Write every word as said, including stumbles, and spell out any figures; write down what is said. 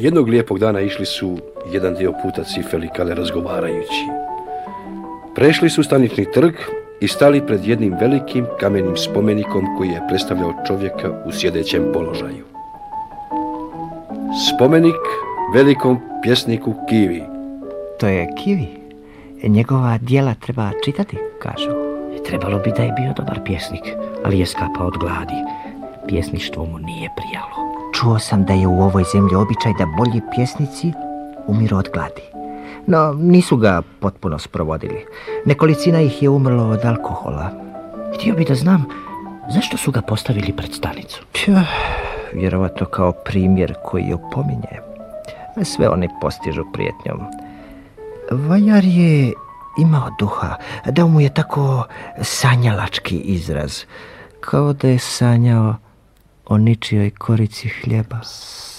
Jednog lijepog dana išli su jedan dio puta cifeli kale razgovarajući. Prešli su stanični trg i stali pred jednim velikim kamenim spomenikom koji je predstavljao čovjeka u sjedećem položaju. Spomenik velikom pjesniku Kivi. To je Kivi. Njegova djela treba čitati, kažu. Trebalo bi da je bio dobar pjesnik, ali je skapao od gladi. Pjesništvo mu nije prijalo. Čuo sam da je u ovoj zemlji običaj da bolji pjesnici umiru od gladi. No, nisu ga potpuno sprovodili. Nekolicina ih je umrlo od alkohola. Htio bi da znam zašto su ga postavili pred stanicu. Pja, vjerovatno kao primjer koji opominje. Sve oni postižu prijetnjom. Vajar je imao duha, dao mu je tako sanjalački izraz, kao da je sanjao o ničijoj korici hljeba.